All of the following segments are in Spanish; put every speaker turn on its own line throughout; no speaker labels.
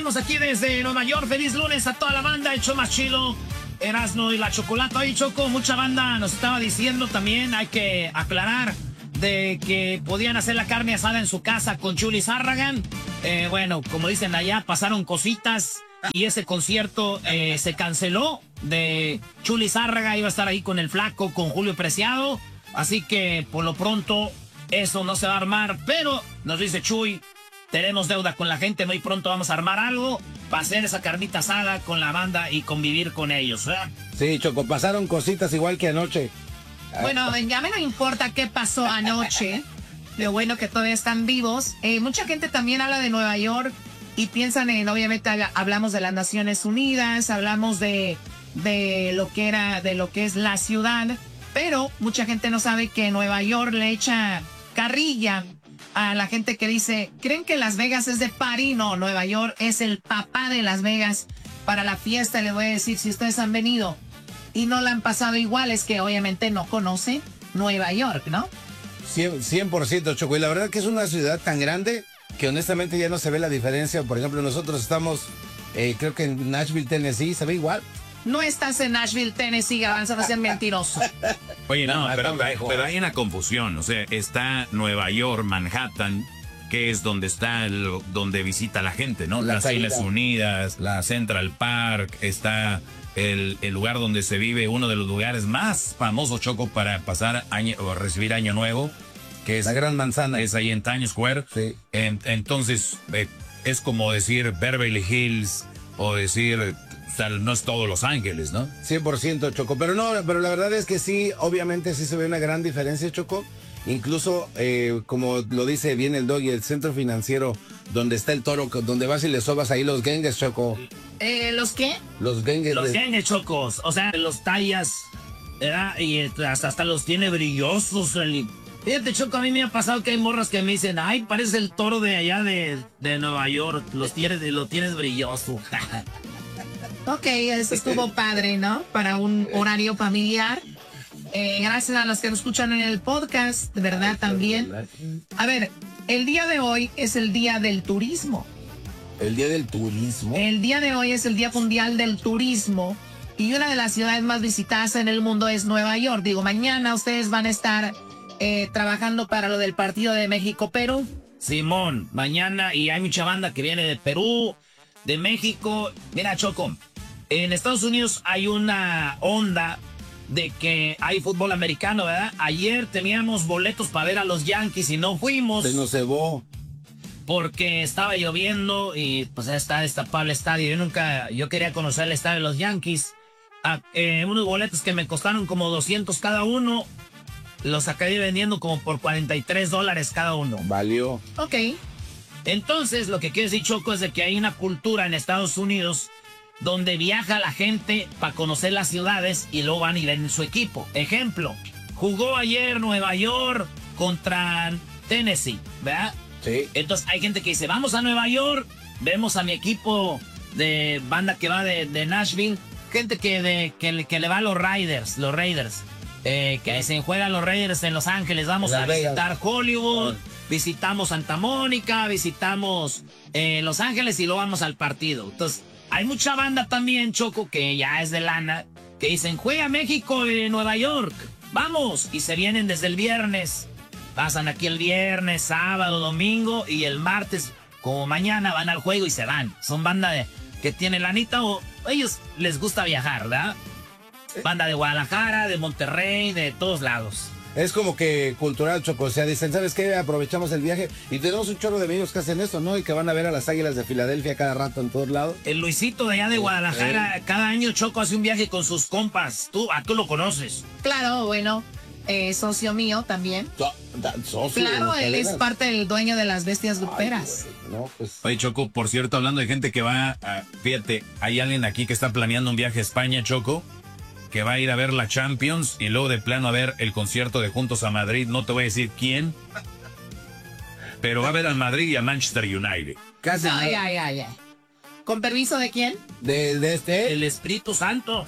Seguimos aquí desde Nueva York. Feliz lunes a toda la banda. El show más chido, Erasmo y la Chocolata. Oye, Choco, mucha banda nos estaba diciendo también, hay que aclarar, de que podían hacer la carne asada en su casa con Chuli Zárragan. Bueno, como dicen allá, pasaron cositas y ese concierto se canceló de Chuli Zárraga. Iba a estar ahí con el Flaco, con Julio Preciado. Así que por lo pronto eso no se va a armar. Pero nos dice Chuy, tenemos deuda con la gente, muy pronto vamos a armar algo para hacer esa carnita asada con la banda y convivir con ellos, ¿verdad?
Sí, Choco, pasaron cositas igual que anoche.
Bueno, ya me no importa qué pasó anoche. Lo bueno que todavía están vivos. Mucha gente también habla de Nueva York y piensan en, obviamente, hablamos de las Naciones Unidas, hablamos de lo que es la ciudad, pero mucha gente no sabe que Nueva York le echa carrilla a la gente que dice, ¿creen que Las Vegas es de party? No, Nueva York es el papá de Las Vegas para la fiesta. Les voy a decir, si ustedes han venido y no la han pasado igual, es que obviamente no conocen Nueva York, ¿no?
100%, Choco. Y la verdad que es una ciudad tan grande que honestamente ya no se ve la diferencia. Por ejemplo, nosotros estamos, creo que en Nashville, Tennessee, se ve igual.
No estás en Nashville, Tennessee, Garbanzo, no seas mentiroso.
Oye, no, pero hay una confusión. O sea, está Nueva York, Manhattan, que es donde está donde visita la gente, ¿no? Las Islas Unidas, la Central Park, está el lugar donde se vive, uno de los lugares más famosos, Choco, para pasar año o recibir Año Nuevo, que es
la Gran Manzana.
Es ahí en Times Square.
Sí.
Entonces, es como decir Beverly Hills o decir, o sea, no es todo Los Ángeles, ¿no?
100%, Choco. Pero no, pero la verdad es que sí, obviamente sí se ve una gran diferencia, Choco. Incluso, como lo dice bien el Doggy, el centro financiero donde está el Toro, donde vas y le sobas ahí los gangues, Choco.
¿Los qué?
Los gangues.
Los gangues, Chocos. O sea, los tallas, ¿verdad? Y hasta los tiene brillosos. Fíjate, Choco, a mí me ha pasado que hay morras que me dicen, ay, parece el toro de allá de Nueva York. Lo tienes brilloso.
Ok, eso estuvo padre, ¿no? Para un horario familiar. Gracias a los que nos escuchan en el podcast, de verdad también. A ver, el día de hoy es el día del turismo.
El día del turismo.
El día de hoy es el Día Mundial del Turismo. Y una de las ciudades más visitadas en el mundo es Nueva York. Digo, mañana ustedes van a estar trabajando para lo del partido de México-Perú.
Simón, mañana, y hay mucha banda que viene de Perú, de México. Mira, Choco, en Estados Unidos hay una onda de que hay fútbol americano, ¿verdad? Ayer teníamos boletos para ver a los Yankees y no fuimos.
Se nos cebó.
Porque estaba lloviendo y pues está destapado el estadio. Yo quería conocer el estadio de los Yankees. Unos boletos que me costaron como 200 cada uno, los acabé vendiendo como por $43 cada uno.
Valió.
Ok.
Entonces, lo que quiero decir, Choco, es de que hay una cultura en Estados Unidos donde viaja la gente para conocer las ciudades y luego van y ven su equipo. Ejemplo, jugó ayer Nueva York contra Tennessee, ¿verdad?
Sí.
Entonces hay gente que dice, vamos a Nueva York, vemos a mi equipo de banda que va de Nashville, gente que le va a los Raiders, que se juegan los Raiders en Los Ángeles, vamos a visitar Hollywood, visitamos Santa Mónica, visitamos Los Ángeles y luego vamos al partido. Entonces hay mucha banda también, Choco, que ya es de lana, que dicen, juega México en Nueva York, vamos, y se vienen desde el viernes. Pasan aquí el viernes, sábado, domingo y el martes, como mañana, van al juego y se van. Son banda que tiene lanita o ellos les gusta viajar, ¿verdad? Banda de Guadalajara, de Monterrey, de todos lados.
Es como que cultural, Choco. O sea, dicen, ¿sabes qué? Aprovechamos el viaje y tenemos un chorro de amigos que hacen eso, ¿no? Y que van a ver a las Águilas de Filadelfia cada rato en todos lados.
El Luisito de allá de Guadalajara, cada año Choco hace un viaje con sus compas. Tú lo conoces.
Claro, bueno. Socio mío también.
Socio,
claro, él es parte del dueño de las bestias gruperas.
No, pues.
Oye, Choco, por cierto, hablando de gente que va fíjate, hay alguien aquí que está planeando un viaje a España, Choco, que va a ir a ver la Champions y luego de plano a ver el concierto de Juntos a Madrid. No te voy a decir quién, pero va a ver al Madrid y a Manchester United.
Casi.
Ay. ¿Con permiso de quién?
De este.
El Espíritu Santo.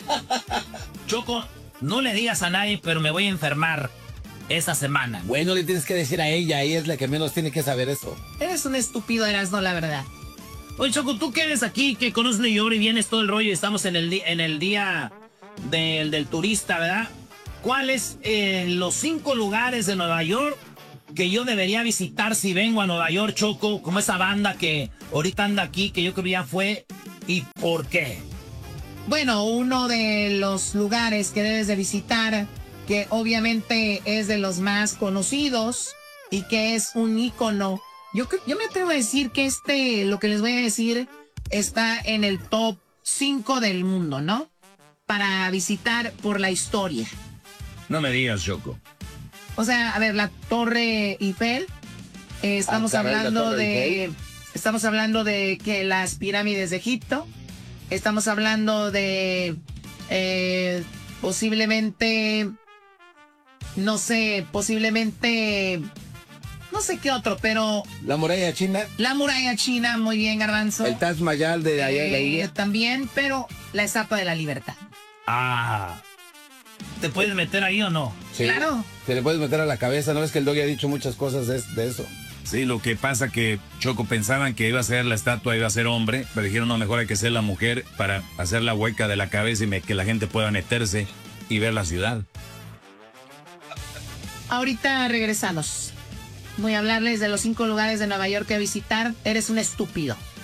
Choco, no le digas a nadie, pero me voy a enfermar esta semana.
Bueno, le tienes que decir a ella es la que menos tiene que saber eso.
Eres un estúpido, Erasmo, la verdad.
Oye, Choco, tú que eres aquí, que conoces New York y vienes todo el rollo y estamos en el día del turista, ¿verdad? ¿Cuáles los 5 lugares de Nueva York que yo debería visitar si vengo a Nueva York, Choco? Como esa banda que ahorita anda aquí, que yo creo que ya fue. ¿Y por qué?
Bueno, uno de los lugares que debes de visitar, que obviamente es de los más conocidos y que es un ícono. Yo me atrevo a decir que lo que les voy a decir, está en el top 5 del mundo, ¿no? Para visitar por la historia.
No me digas, Choco.
O sea, a ver, la Torre Eiffel. Estamos hablando de que las pirámides de Egipto. Estamos hablando de posiblemente, no sé qué otro, pero...
La muralla china.
La muralla china, muy bien, Garbanzo.
El Taj Mahal de allá de la India.
También, pero la Estatua de la Libertad.
Ah, ¿te puedes meter ahí o no?
Sí,
claro.
Te le puedes meter a la cabeza, ¿no? Es que el Doggy ha dicho muchas cosas de eso.
Sí, lo que pasa que, Choco, pensaban que iba a ser la estatua, iba a ser hombre, pero dijeron, no, mejor hay que ser la mujer para hacer la hueca de la cabeza y que la gente pueda meterse y ver la ciudad.
Ahorita regresamos. Voy a hablarles de los 5 lugares de Nueva York que visitar. Eres un estúpido.